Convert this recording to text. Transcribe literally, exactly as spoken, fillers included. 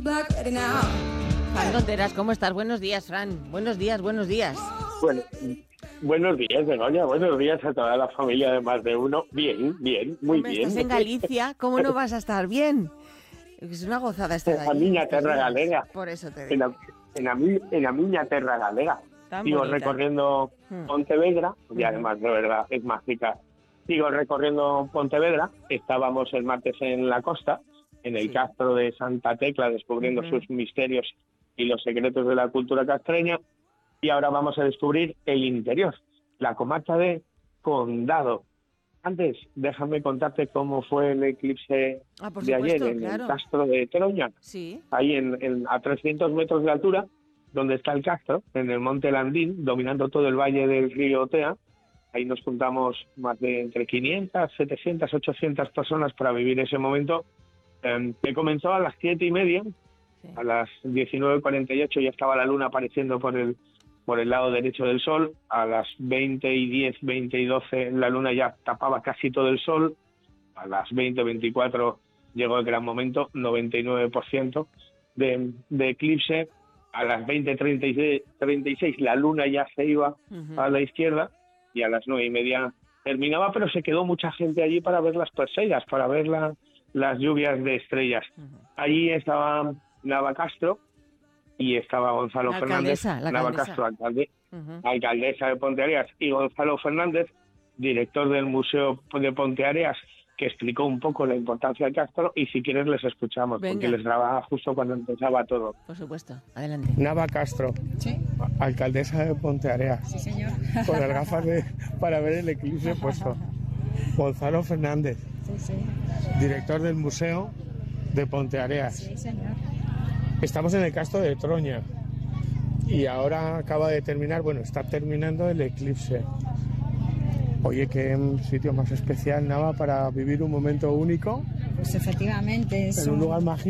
Fran Tonteras, ¿cómo estás? Buenos días, Fran. Buenos días, buenos días. Bueno, buenos días, Begoña. Buenos días a toda la familia de Más de Uno. Bien, bien, muy Hombre, bien. Estás en Galicia, ¿cómo no vas a estar bien? Es una gozada estar ahí. A miña terra galega. Por eso te En digo. la, en la, mi- en la miña terra galega. Tan Sigo bonita. recorriendo Hmm. Pontevedra, y Ujú. además, de verdad, es mágica. Sigo recorriendo Pontevedra. Estábamos el martes en la costa, en el Sí. castro de Santa Tecla, descubriendo Ujú. sus misterios y los secretos de la cultura castreña. Y ahora vamos a descubrir el interior, la comarca de Condado. Antes, déjame contarte cómo fue el eclipse Ah, por de ayer supuesto, en claro. el castro de Troña, Sí. ahí en, en- a trescientos metros de altura, donde está el castro, en el monte Landín, dominando todo el valle del río Tea. Ahí nos juntamos más de entre quinientas, setecientas, ochocientas personas para vivir ese momento, eh, que comenzó a las siete y media. Sí. A las diecinueve cuarenta y ocho ya estaba la luna apareciendo por el por el lado derecho del sol. A las veinte y diez, veinte y doce la luna ya tapaba casi todo el sol. A las veinte veinticuatro llegó el gran momento, noventa y nueve por ciento de, de eclipse. A las veinte treinta y seis la luna ya se iba Ujú. a la izquierda y a las nueve y media terminaba, pero se quedó mucha gente allí para ver las Perseidas, para ver la- las lluvias de estrellas. Ujú. Allí estaba Nava Castro y estaba Gonzalo La Fernández. alcaldesa, la Nava alcaldesa. Castro, alcalde, Ujú. alcaldesa de Ponteareas, y Gonzalo Fernández, director del Museo de Ponteareas, que explicó un poco la importancia del castro, y si quieres les escuchamos, Venga. porque les grababa justo cuando empezaba todo. Por supuesto. Adelante. Nava Castro, Sí, alcaldesa de Ponteareas, sí, señor. con las gafas de, para ver el eclipse puesto. Gonzalo Fernández, Sí, sí, director del Museo de Ponteareas. sí, señor. Estamos en el castro de Troña y ahora acaba de terminar, bueno, está terminando el eclipse. Oye, qué sitio más especial, Nava, para vivir un momento único Pues efectivamente es en un un- lugar mágico.